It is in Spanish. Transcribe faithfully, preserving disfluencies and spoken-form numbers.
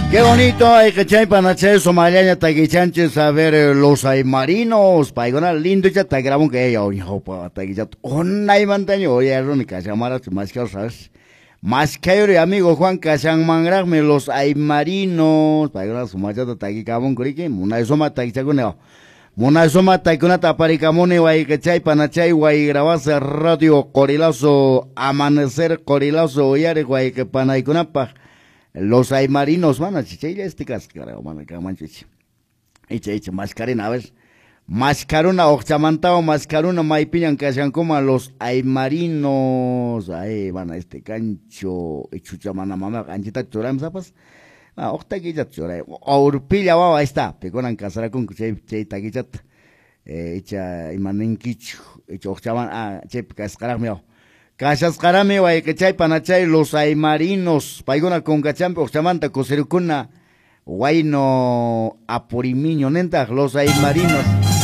Qué bonito, hay que chay panache, somaliaña, taguichanches, a ver, eh, los aymarinos, paigona lindo, ya te grabamos que ella, oye, jopa, taguichat, un ay mantaño, oye, es única, se llama, más que sabes, más que amigo Juan Casán Mangragme, los aymarinos, paigona, su machata, taguicabón, curiki, una soma, taguichaguneo, una soma, taguicuna, taparicamone, guay, que chay panachay, guay, grabase radio, corilazo, amanecer, corilazo, oyare, guay, que panaicuna, pa. Los aymarinos, man, chiche, este cascareo, man, que manches. Eche, eche, mascarina, a ver. Mascaruna, ochamantao, mascaruna, maipiñan, que sean como los aymarinos. Ay, van a este cancho, echuchamana, mamá, canchita choram, zapas. Ah, octa guilla chora. Aurpilla, wow, ahí está. Peconan casara con che, che, taguichat. Eh, echa, imaninkichu, echa, ochaman, ah, che, cascarame, Cachas carame, guay, que chay panachay, los aymarinos, paigona con cachampe, ochamanta, coserucuna, guay no, apurimiño, nenta, los aymarinos.